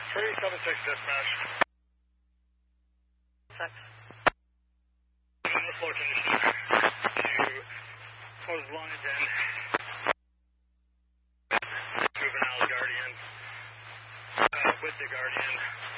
376 dispatch. In the floor condition to close lines in. Juvenile Guardian with the Guardian.